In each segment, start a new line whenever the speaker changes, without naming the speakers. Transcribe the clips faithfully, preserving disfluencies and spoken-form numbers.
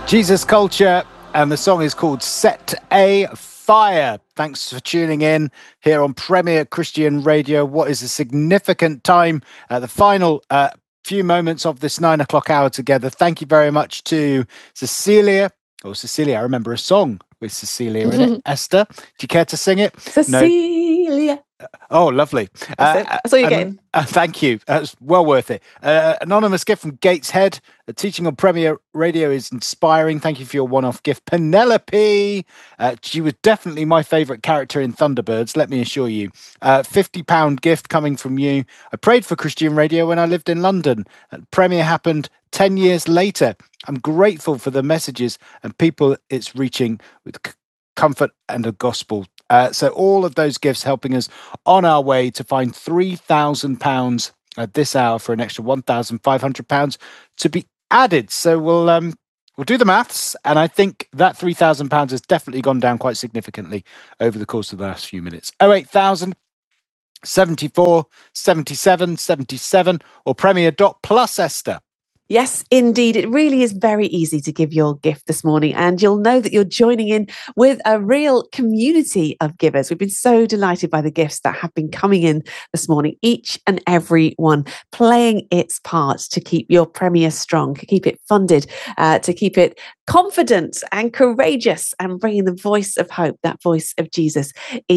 Jesus Culture, and the song is called Set a Fire. Thanks for tuning in here on Premier Christian Radio. What is a significant time at the final uh, few moments of this nine o'clock hour together. Thank you very much to Cecilia. Oh, Cecilia, I remember a song with Cecilia in it. Esther, do you care to sing it?
Cecilia.
No. Oh, lovely.
That's, uh, That's all you're getting.
Uh, thank you. That's well worth it. Uh, anonymous gift from Gateshead. Uh, teaching on Premier Radio is inspiring. Thank you for your one-off gift. Penelope. Uh, she was definitely my favourite character in Thunderbirds, let me assure you. Uh, fifty pound gift coming from you. I prayed for Christian Radio when I lived in London. Uh, Premier happened ten years later. I'm grateful for the messages and people it's reaching with c- comfort and the gospel. Uh, so all of those gifts helping us on our way to find three thousand pounds at this hour for an extra one thousand five hundred pounds to be added. So we'll um, we'll do the maths. And I think that three thousand pounds has definitely gone down quite significantly over the course of the last few minutes. oh eight thousand, seventy-four, seventy-seven, seventy-seven or Premier dot plus, Esther.
Yes, indeed. It really is very easy to give your gift this morning, and you'll know that you're joining in with a real community of givers. We've been so delighted by the gifts that have been coming in this morning, each and every one playing its part to keep your Premier strong, to keep it funded, uh, to keep it confident and courageous, and bringing the voice of hope, that voice of Jesus,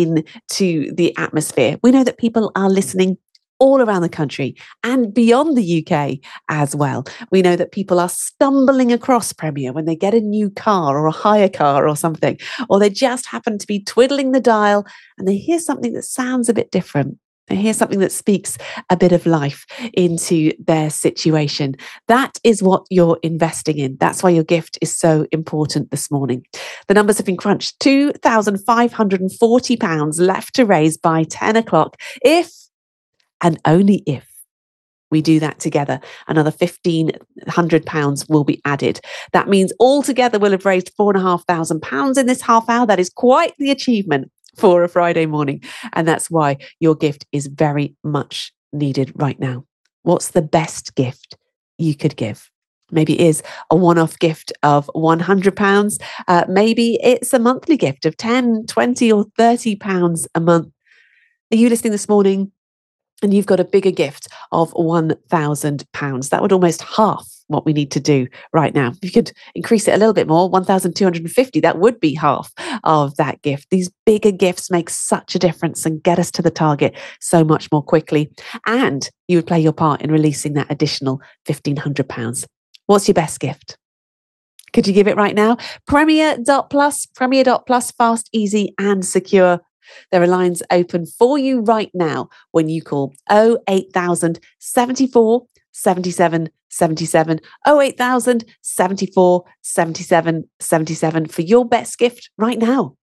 into the atmosphere. We know that people are listening all around the country and beyond the U K as well. We know that people are stumbling across Premier when they get a new car or a hire car or something, or they just happen to be twiddling the dial and they hear something that sounds a bit different. They hear something that speaks a bit of life into their situation. That is what you're investing in. That's why your gift is so important this morning. The numbers have been crunched. two thousand five hundred forty pounds left to raise by ten o'clock. If and only if we do that together, another fifteen hundred pounds will be added. That means altogether we'll have raised four thousand five hundred pounds in this half hour. That is quite the achievement for a Friday morning. And that's why your gift is very much needed right now. What's the best gift you could give? Maybe it is a one-off gift of one hundred pounds. Uh, maybe it's a monthly gift of ten, twenty or thirty pounds a month. Are you listening this morning and you've got a bigger gift of one thousand pounds? That would almost half what we need to do right now. If you could increase it a little bit more, one thousand two hundred fifty, that would be half of that gift. These bigger gifts make such a difference and get us to the target so much more quickly. And you would play your part in releasing that additional fifteen hundred pounds. What's your best gift? Could you give it right now? Premier dot plus, Premier dot plus, fast, easy and secure. There are lines open for you right now when you call oh eight thousand, seventy-four, seventy-seven, seventy-seven, oh eight thousand, seventy-four, seventy-seven, seventy-seven for your best gift right now.